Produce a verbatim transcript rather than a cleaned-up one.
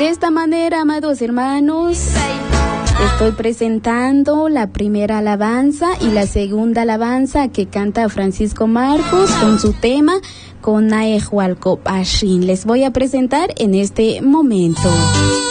De esta manera, amados hermanos, estoy presentando la primera alabanza y la segunda alabanza que canta Francisco Marcos con su tema Konae Hualcop Ashin. Les voy a presentar en este momento.